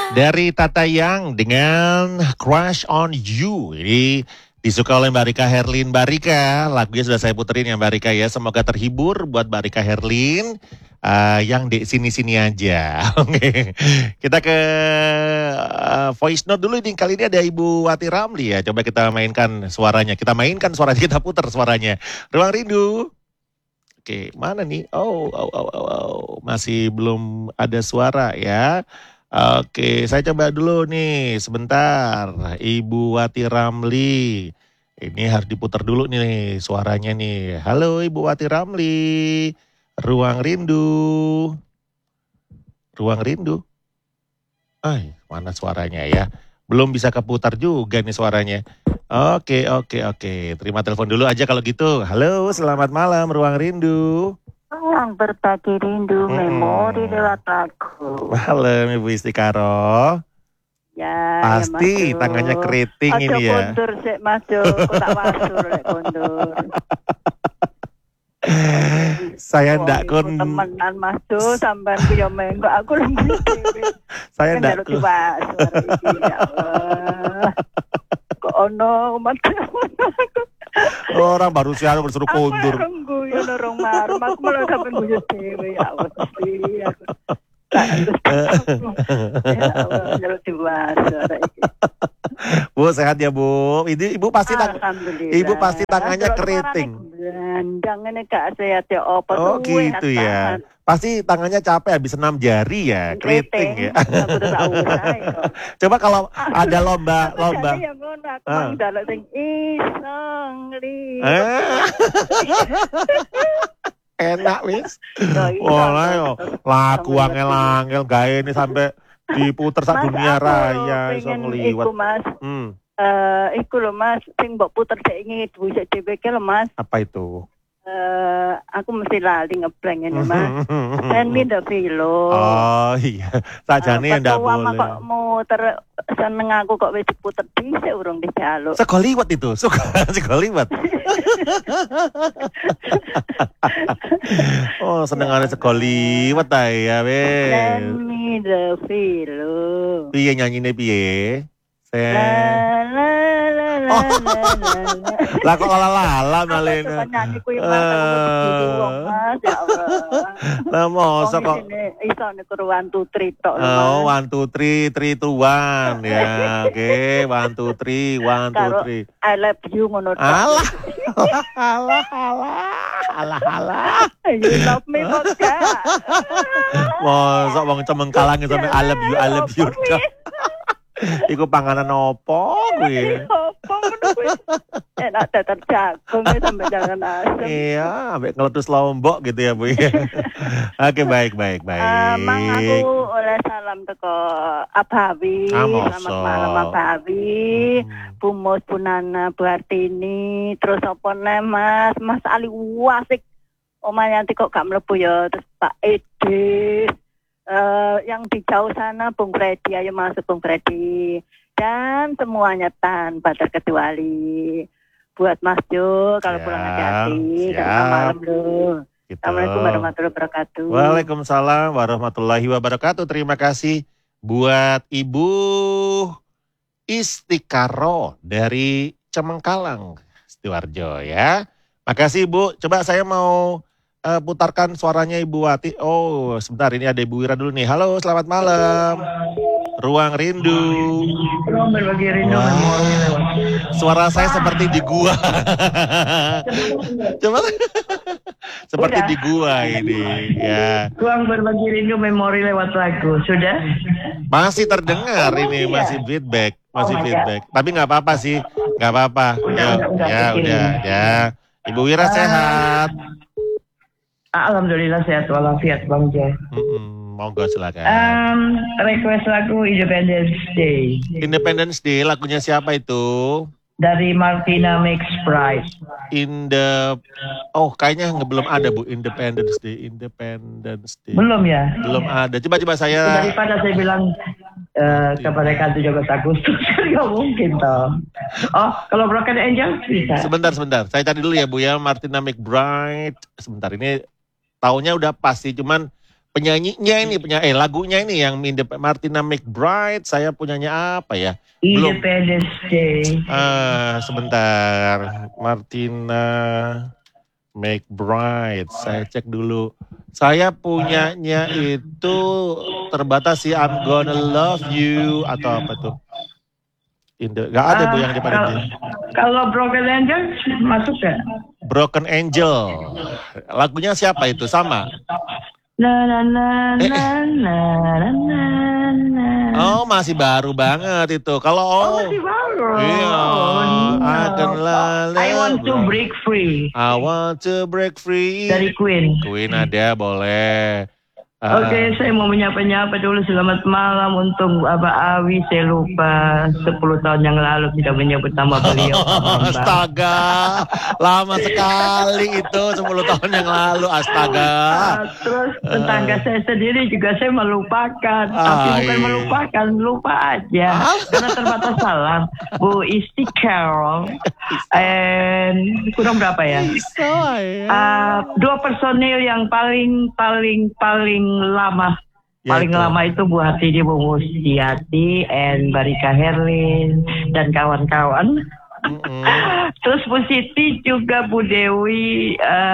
Dari Tata Yang dengan Crush on You. Ini disuka oleh Mbak Rika Herlin. Mbak Rika, lagunya sudah saya puterin ya Mbak Rika ya. Semoga terhibur buat Mbak Rika Herlin. Yang di sini-sini aja. Oke. Kita ke voice note dulu ini. Kali ini ada Ibu Wati Ramli ya. Coba kita mainkan suaranya. Kita putar suaranya. Ruang Rindu. Oke, mana nih? Masih belum ada suara ya. Oke, saya coba dulu nih, sebentar. Ibu Wati Ramli. Ini harus diputar dulu nih suaranya nih. Halo Ibu Wati Ramli. Ruang Rindu. Ruang Rindu. Mana suaranya ya? Belum bisa keputar juga nih suaranya. Oke. Terima telepon dulu aja kalau gitu. Halo, selamat malam Ruang Rindu. Berbagi rindu memori lewat lagu. Malam Ibu Istikaro. Ya, pasti ya, tangannya keriting ini ya. Kondur sik Mas Jo, kok tak wasur lek kondur. Saya ndak kon temenan Mas Jo sampean ku yo mengko aku lembut dhewe. Saya ndak kon ya Allah. Kok ono umat orang baru siaran bersuruh kondur. Aku orang marah, aku malah sampai guyu dewe ya Allah. Ya Allah, jaluk diwasa iki. Bu sehat ya Bu. Ini Ibu pasti tangannya keriting. Dandang ini gak sehat ya apa tuh. Oh gitu ya. Pasti tangannya capek habis 6 jari ya, keriting ya. Aku udah tahu saya. Coba kalau ada lomba. Ya ngono aku mang dalek sing iseng li. Enak wis. Oleh yo. Lagu angel-angel gawe ini sampai diputer sak dunia raya iso ngliwat. Iku Mas. Iku lho Mas, sing mbok puter sik ingin duwe dhewe ke lho Mas. Apa itu? Aku mesti lali ngeblank ini Mas. Send me the video. Oh iya, sajane ndak boleh. Kok muter seneng aku kok wis diputer dhisik urung dijaluk. Sego liwat itu, sego liwat. Oh, senengane sego liwat ta ya wis. Send me the video. Piye nyanyine piye? Lah kok lala Malena. Nyanyi kuwi Mas, ya Allah. Lah mosok kok iso nek 1 2 3 tok. Oh, 1 2 3 3 2 1 ya. Oke, 1 2 3 1 2 3. I love you ngono. Alah. You love me kok gak. Mosok wong Cemengkalang sampe I love you. Iku panganan opo kuwi? Opo ngono kuwi? Enak teter jagung sampe jangan asem. Iya, ambek ngeletus lombok gitu ya, Bu. Oke, baik. Mang aku oleh salam teko Abawi. Selamat malam Abawi. Bu Mus, Bu Nana, Bu Artini, terus apa nih Mas Ali Wasik. Oma Yanti kok gak mlebu ya, terus Pak Edis. Yang di jauh sana Bung Freddy, ayo masuk Bung Freddy, dan semuanya tanpa terkecuali buat Mas Jo kalau pulang hati-hati. Selamat malam loh. Gitu. Assalamualaikum warahmatullahi wabarakatuh. Waalaikumsalam warahmatullahi wabarakatuh. Terima kasih buat Ibu Istikaro dari Cemengkalang, Sidoarjo ya. Makasih Bu. Coba saya mau putarkan suaranya Ibu Wati. Oh, sebentar, ini ada Ibu Wira dulu nih. Halo, selamat malam. Ruang Rindu. Ruang berbagi rindu memori lewat. Suara saya seperti di gua. Coba. Seperti di gua ini, ya. Ruang berbagi rindu memori lewat lagu. Sudah? Masih terdengar ini, masih feedback. Tapi nggak apa-apa sih. Nggak apa-apa. Udah. Ibu Wira sehat. Alhamdulillah sehat walafiat Bang Jai. Monggo silakan. Request lagu Independence Day. Independence Day lagunya siapa itu? Dari Martina McBride. Kayaknya belum ada Bu Independence Day. Belum ya? Belum ada. Coba saya. Daripada saya bilang kepada 17 Agustus nggak mungkin toh. Oh, kalau Broken Angel bisa. Sebentar. Saya cari dulu ya Bu ya, Martina McBride. Sebentar, ini tahunnya udah pasti, cuman penyanyinya ini, lagunya ini yang Martina McBride, saya punyanya apa ya? Belum. Independence Day. Sebentar, Martina McBride, saya cek dulu. Saya punyanya itu terbatas si I'm Gonna Love You atau apa tuh? Gak ada Bu yang daripada kalau Broken Angel masuk gak? Broken Angel, lagunya siapa itu? Sama? Oh, masih baru banget itu. Kalau masih baru. Iya. I want to break free. I want to break free. Dari Queen. Queen ada, boleh. Oke, saya mau menyapa-nyapa dulu. Selamat malam untuk Abah Awi. Saya lupa 10 tahun yang lalu tidak menyebut nama beliau. Astaga, lama sekali itu 10 tahun yang lalu. Astaga. Terus tetangga saya sendiri juga saya melupakan. Tapi bukan melupakan, lupa aja. Karena terbatas salam. Bu Isti Carol. Kurang berapa ya? Dua personil yang paling lama. Paling lama itu Bu Hartini, Bu Mustiati, Barika Herlin, dan kawan-kawan. Terus Bu Siti juga Bu Dewi,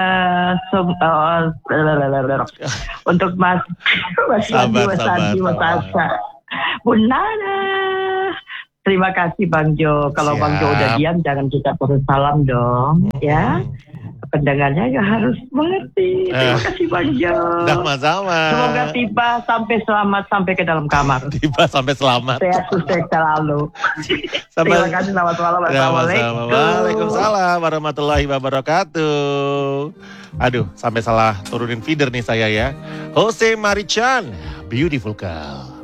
untuk Mas Sandi, Mas Asa, Bu Nana. Terima kasih Bang Jo. Kalau Bang Jo udah diam, jangan kita terus salam dong, ya. Pendengarnya ya harus mengerti. Terima kasih Bang Jo. Sama-sama. Semoga tiba sampai selamat sampai ke dalam kamar. Tiba sampai selamat. Sehat sukses selalu. Terima kasih, selamat malam. Assalamualaikum. Waalaikumsalam warahmatullahi wabarakatuh. Aduh, sampai salah turunin feeder nih saya ya. Jose Marichan, Beautiful Girl.